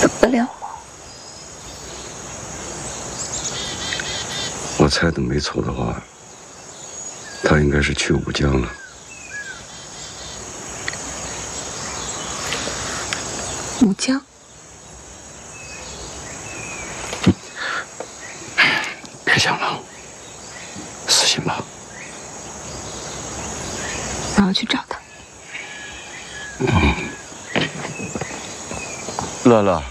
走得了吗？ 我猜的没错的话，他应该是去武江了。 武江？ 别想了，死心吧。 我要去找他。 乐乐。